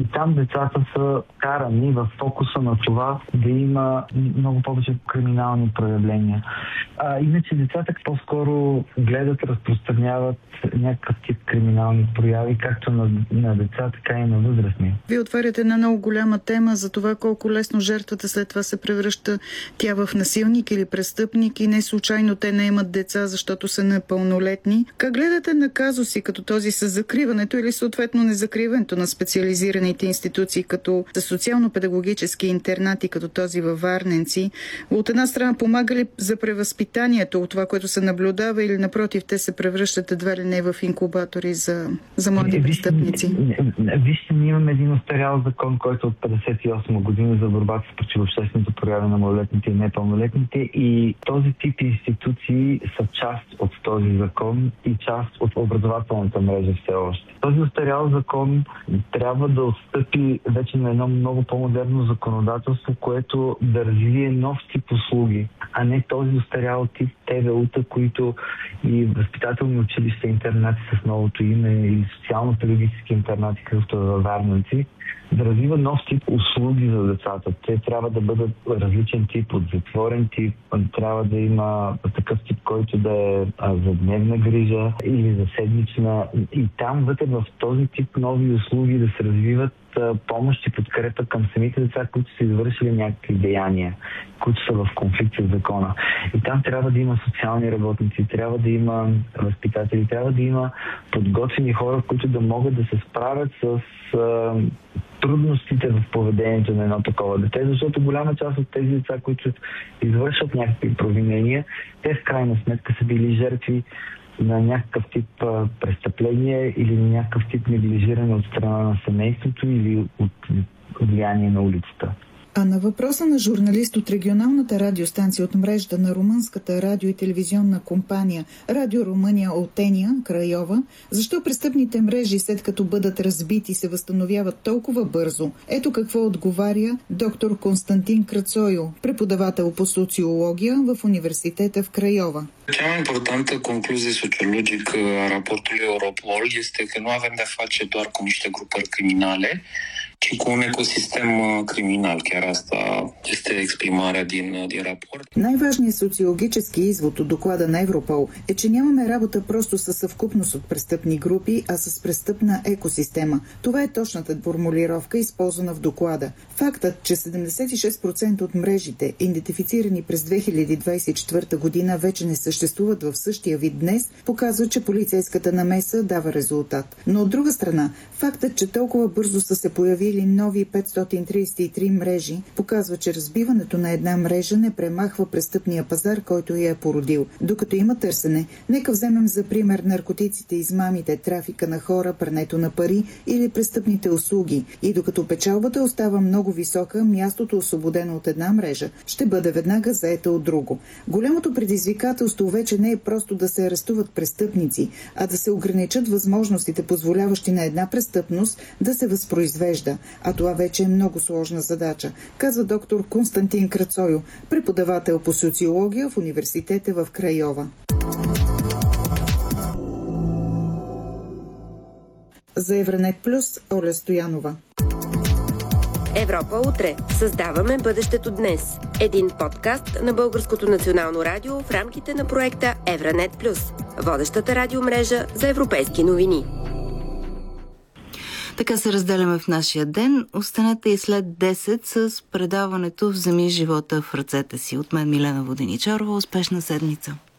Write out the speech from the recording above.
там децата са карани в фокуса на това да има много повече криминални проявления. Иначе децата по-скоро гледат, разпространяват някакъв тип криминални прояви, както на деца, така и на възрастни. Вие отваряте една много голяма тема за това колко лесно жертвата след това се превръща тя в насилник или престъпник и не случайно те не имат деца, защото са непълнолетни. Как гледате на казуси като този с закриването или съответно незакриването на специализираните институции като социално-педагогически интернати, като този във Варненци? От една страна помага ли за превъзпитанието от това, което се наблюдава, или напротив те се превръщат едва ли не в инкубатори за млади престъпници? Вижте, ние имаме един остарял закон, който от 58 година за борбата с противообществените прояви на малолетните и непълнолетните, и този тип институции са част от този закон и част от образователната мрежа все още. Този остарял закон трябва да отстъпи вече на едно много по-модерно законодателство, което да развие нов тип услуги, а не този остарял тип ТВУ-та, които и възпитателни училища, интернати с новото име и социално-педагогически интернати, какъвто във Варненци, да развива нов тип услуги за децата. Те трябва да бъдат различен тип, от затворен тип, трябва да има такъв тип, който да е за дневна грижа или за седмична. И там вътре в този тип нови услуги да се развиват помощ и подкрепа към самите деца, които са извършили някакви деяния, които са в конфликт с закона. И там трябва да има социални работници, трябва да има възпитатели, трябва да има подготвени хора, които да могат да се справят с трудностите в поведението на едно такова дете, защото голяма част от тези деца, които извършват някакви провинения, те в крайна сметка са били жертви на някакъв тип престъпление или на някакъв тип неглижиране от страна на семейството или от влияние на улицата. А на въпроса на журналист от регионалната радиостанция от мрежата на румънската радио и телевизионна компания Радио Румъния Олтения, Крайова, защо престъпните мрежи, след като бъдат разбити, се възстановяват толкова бързо? Ето какво отговаря доктор Константин Крățoiu, преподавател по социология в университета в Craiova. Cea mai importantă concluzie sociologică a raportului Europol este că nu avem de-a face doar cu niște grupări criminale, ci cu un ecosistem criminal. Chiar asta este exprimarea din raport. Най-важният социологически извод от доклада на Европол е, че нямаме работа просто с съвкупност от престъпни групи, а с престъпна екосистема. Това е точната формулировка, използвана в доклада. Фактът, че 76% от мрежите, идентифицирани през 2024 година, вече не съществуват в същия вид днес, показва, че полицейската намеса дава резултат. Но от друга страна, фактът, че толкова бързо са се появили нови 533 мрежи, показва, че разбиването на една мрежа не премахва престъпния пазар, който я е породил. Докато има търсене, нека вземем за пример наркотиците, измамите, трафика на хора, прането на пари или престъпните услуги. И докато печалбата остава много висока, мястото, освободено от една мрежа, ще бъде веднага заета от друго. Голямото предизвикателство вече не е просто да се арестуват престъпници, а да се ограничат възможностите, позволяващи на една престъпност да се възпроизвежда. А това вече е много сложна задача, казва доктор Константин Крățoiu, преподавател по социология в университета в Craiova. За Евранет Плюс, Оля Стоянова. Европа утре. Създаваме бъдещето днес. Един подкаст на Българското национално радио в рамките на проекта Евранет Плюс, водещата радиомрежа за европейски новини. Така се разделяме в нашия ден. Останете и след 10 с предаването "Вземи живота в ръцете си". От мен Милена Воденичарова. Успешна седмица!